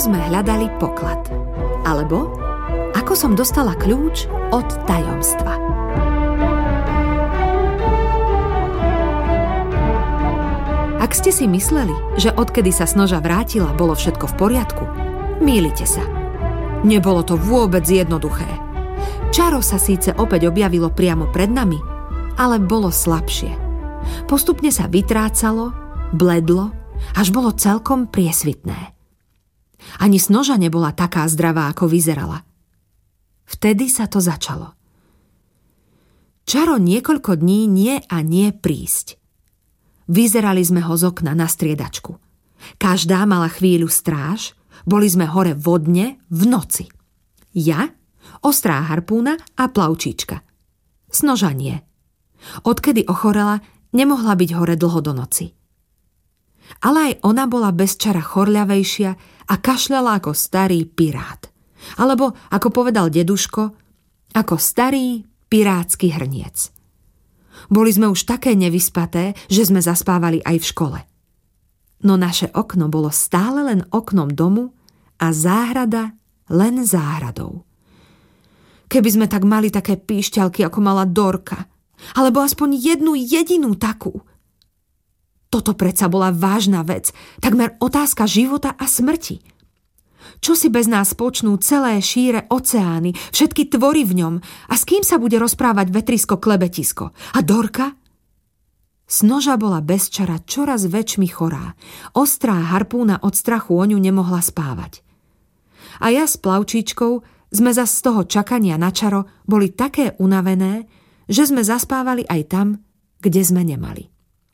ako sme hľadali poklad. Alebo ako som dostala kľúč od tajomstva. Ak ste si mysleli, že odkedy sa Snoža vrátila, bolo všetko v poriadku, mýlite sa. Nebolo to vôbec jednoduché. Čaro sa síce opäť objavilo priamo pred nami, ale bolo slabšie. Postupne sa vytrácalo, bledlo, až bolo celkom priesvitné. Ani Snoža nebola taká zdravá, ako vyzerala. Vtedy sa to začalo. Čaro niekoľko dní nie a nie prísť. Vyzerali sme ho z okna na striedačku. Každá mala chvíľu stráž, boli sme hore vodne v noci. Ja, Ostrá harpúna a Plavčíčka. Snoža nie. Odkedy ochorela, nemohla byť hore dlho do noci. Ale aj ona bola bez Čara chorľavejšia a kašľala ako starý pirát. Alebo, ako povedal deduško, ako starý pirátsky hrniec. Boli sme už také nevyspaté, že sme zaspávali aj v škole. No naše okno bolo stále len oknom domu a záhrada len záhradou. Keby sme tak mali také píšťalky, ako mala Dorka, alebo aspoň jednu jedinú takú. Toto predsa bola vážna vec, takmer otázka života a smrti. Čo si bez nás počnú celé šíre oceány, všetky tvory v ňom a s kým sa bude rozprávať vetrisko klebetisko? A Dorka? Snoža bola bez Čara čoraz väčšmi chorá. Ostrá harpúna od strachu o ňu nemohla spávať. A ja s Plavčíčkou sme zas z toho čakania na Čaro boli také unavené, že sme zaspávali aj tam, kde sme nemali.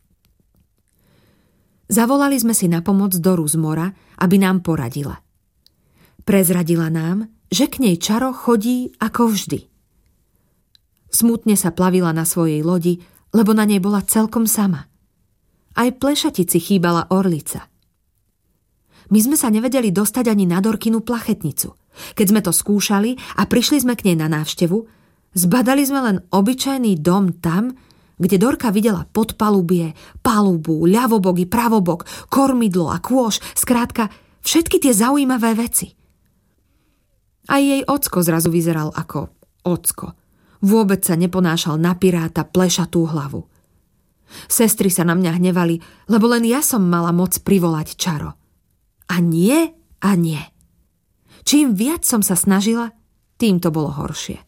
Zavolali sme si na pomoc Doru z mora, aby nám poradila. Prezradila nám, že k nej Čaro chodí ako vždy. Smutne sa plavila na svojej lodi, lebo na nej bola celkom sama. Aj plešatici chýbala orlica. My sme sa nevedeli dostať ani na Dorkinu plachetnicu. Keď sme to skúšali a prišli sme k nej na návštevu, zbadali sme len obyčajný dom tam, kde Dorka videla podpalubie, palubu, ľavobok i pravobok, kormidlo a kôš, skrátka všetky tie zaujímavé veci. Aj jej ocko zrazu vyzeral ako ocko. Vôbec sa neponášal na piráta plešatú hlavu. Sestry sa na mňa hnevali, lebo len ja som mala moc privolať Čaro. A nie. Čím viac som sa snažila, tým to bolo horšie.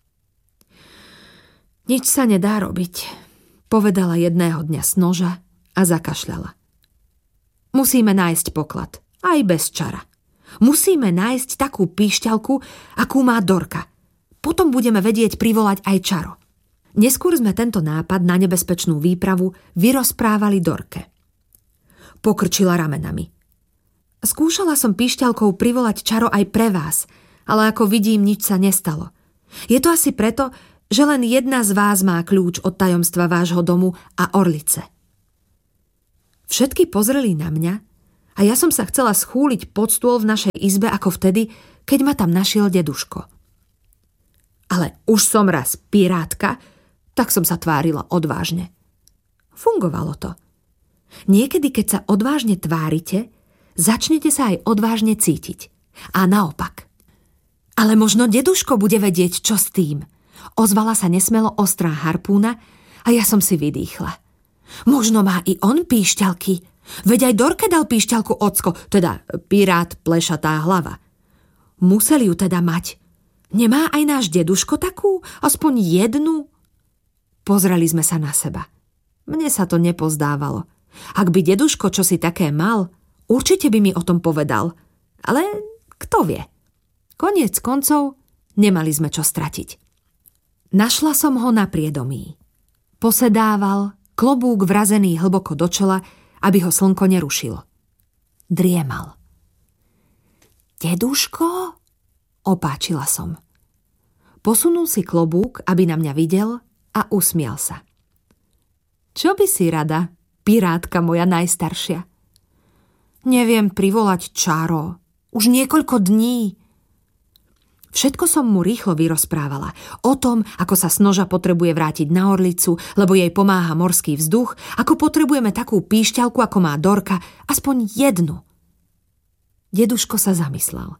Nič sa nedá robiť, povedala jedného dňa Snoža a zakašľala. Musíme nájsť poklad, aj bez Čara. Musíme nájsť takú píšťalku, akú má Dorka. Potom budeme vedieť privolať aj Čaro. Neskôr sme tento nápad na nebezpečnú výpravu vyrozprávali Dorke. Pokrčila ramenami. Skúšala som píšťalkou privolať Čaro aj pre vás, ale ako vidím, nič sa nestalo. Je to asi preto, že len jedna z vás má kľúč od tajomstva vášho domu a orlice. Všetky pozreli na mňa a ja som sa chcela schúliť pod stôl v našej izbe ako vtedy, keď ma tam našiel deduško. Ale už som raz pirátka, tak som sa tvárila odvážne. Fungovalo to. Niekedy, keď sa odvážne tvárite, začnete sa aj odvážne cítiť. A naopak. Ale možno deduško bude vedieť, čo s tým. Ozvala sa nesmelo Ostrá harpúna a ja som si vydýchla. Možno má i on píšťalky. Veď aj Dorke dal píšťalku ocko, teda pirát plešatá hlava. Museli ju teda mať. Nemá aj náš deduško takú? Aspoň jednu? Pozreli sme sa na seba. Mne sa to nepozdávalo. Ak by deduško čosi také mal, určite by mi o tom povedal. Ale kto vie? Koniec koncov, nemali sme čo stratiť. Našla som ho na priedomí. Posedával, klobúk vrazený hlboko do čela, aby ho slnko nerušilo. Driemal. Deduško? Opáčila som. Posunul si klobúk, aby na mňa videl a usmial sa. Čo by si rada, pirátka moja najstaršia? Neviem privolať Čaro. Už niekoľko dní. Všetko som mu rýchlo vyrozprávala. O tom, ako sa Snoža potrebuje vrátiť na orlicu, lebo jej pomáha morský vzduch, ako potrebujeme takú píšťalku, ako má Dorka, aspoň jednu. Deduško sa zamyslel.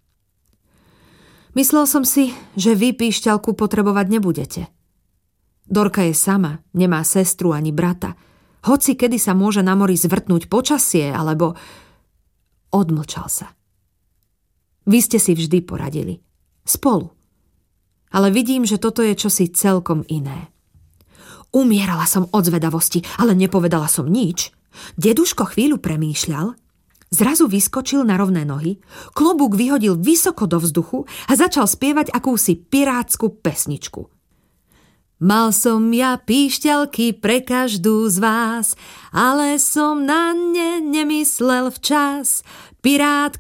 Myslel som si, že vy píšťalku potrebovať nebudete. Dorka je sama, nemá sestru ani brata. Hoci kedy sa môže na mori zvrtnúť počasie, alebo... Odmlčal sa. Vy ste si vždy poradili. Spolu. Ale vidím, že toto je čosi celkom iné. Umierala som od zvedavosti, ale nepovedala som nič. Deduško chvíľu premýšľal, zrazu vyskočil na rovné nohy, klobúk vyhodil vysoko do vzduchu a začal spievať akúsi pirátsku pesničku. Mal som ja píšťalky pre každú z vás, ale som na ne nemyslel včas. Pirát